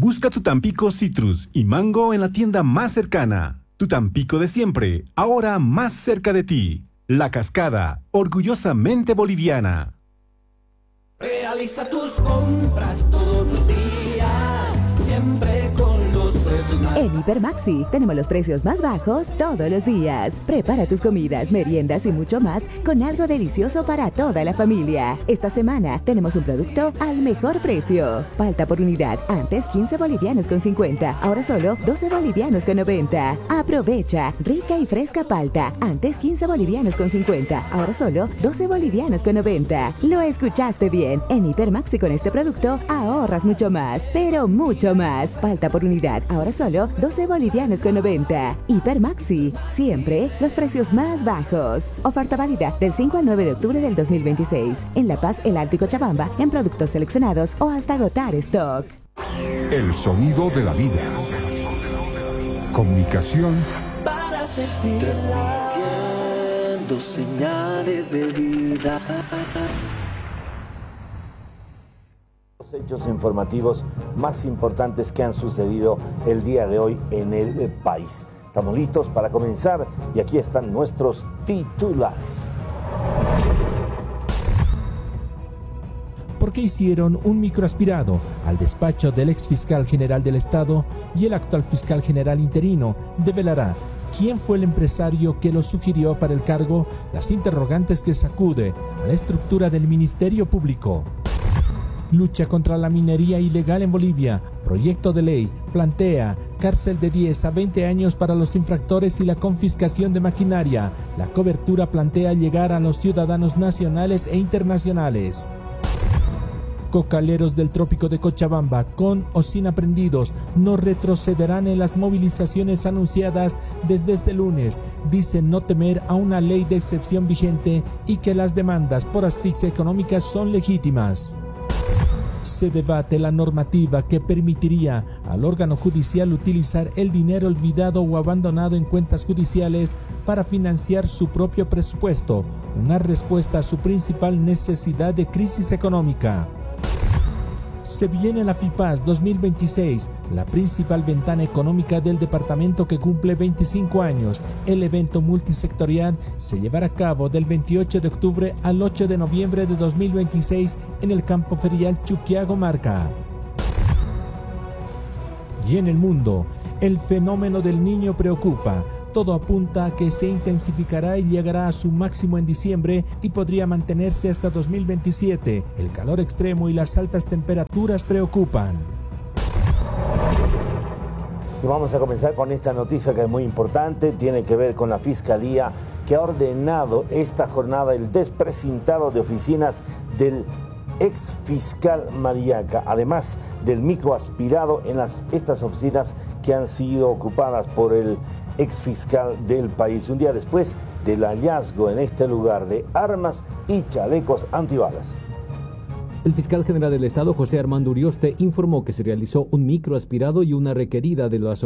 Busca tu Tampico Citrus y Mango en la tienda más cercana. Tu Tampico de siempre, ahora más cerca de ti. La Cascada, orgullosamente boliviana. Realiza tus compras todos los días, siempre con los precios más. En Hipermaxi tenemos los precios más bajos todos los días. Prepara tus comidas, meriendas y mucho más con algo delicioso para toda la familia. Esta semana tenemos un producto al mejor precio. Palta por unidad, antes 15 bolivianos con 50, ahora solo 12 bolivianos con 90. Aprovecha, rica y fresca palta, antes 15 bolivianos con 50, ahora solo 12 bolivianos con 90. Lo escuchaste bien, en Hipermaxi con este producto ahorras mucho más, pero mucho más. Palta por unidad, ahora solo 12 bolivianos con 90. Hipermaxi, siempre los precios más bajos. Oferta válida del 5 al 9 de octubre del 2026. En La Paz, El Alto y Cochabamba, en productos seleccionados o hasta agotar stock. El sonido de la vida. Comunicación. Para sentir transmitiendo señales de vida. Los hechos informativos más importantes que han sucedido el día de hoy en el país. Estamos listos para comenzar y aquí están nuestros titulares. ¿Por qué hicieron un microaspirado al despacho del ex fiscal general del Estado y el actual fiscal general interino? Develará quién fue el empresario que lo sugirió para el cargo, las interrogantes que sacude a la estructura del Ministerio Público. Lucha contra la minería ilegal en Bolivia. Proyecto de ley plantea cárcel de 10 a 20 años para los infractores y la confiscación de maquinaria. La cobertura plantea llegar a los ciudadanos nacionales e internacionales. Cocaleros del trópico de Cochabamba, con o sin aprendidos, no retrocederán en las movilizaciones anunciadas desde este lunes. Dicen no temer a una ley de excepción vigente y que las demandas por asfixia económica son legítimas. Se debate la normativa que permitiría al órgano judicial utilizar el dinero olvidado o abandonado en cuentas judiciales para financiar su propio presupuesto, una respuesta a su principal necesidad de crisis económica. Se viene la FIPAS 2026, la principal ventana económica del departamento que cumple 25 años. El evento multisectorial se llevará a cabo del 28 de octubre al 8 de noviembre de 2026 en el campo ferial Chuquiago Marca. Y en el mundo, el fenómeno del Niño preocupa. Todo apunta a que se intensificará y llegará a su máximo en diciembre y podría mantenerse hasta 2027. El calor extremo y las altas temperaturas preocupan. Y vamos a comenzar con esta noticia que es muy importante, tiene que ver con la Fiscalía que ha ordenado esta jornada el desprecintado de oficinas del ex fiscal Mariaca, además del microaspirado en estas oficinas que han sido ocupadas por el ex fiscal del país, un día después del hallazgo en este lugar de armas y chalecos antibalas. El fiscal general del Estado, José Armando Urioste, informó que se realizó un microaspirado y una requerida de las